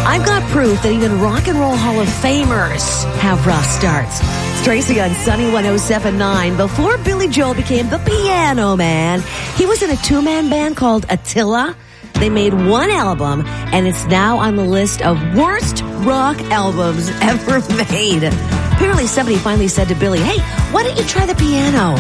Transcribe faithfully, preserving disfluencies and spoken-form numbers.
I've got proof that even Rock and Roll Hall of Famers have rough starts. It's Tracy on Sunny one oh seven point nine. Before Billy Joel became the Piano Man, he was in a two-man band called Attila. They made one album, and it's now on the list of worst rock albums ever made. Apparently somebody finally said to Billy, hey, why don't you try the piano?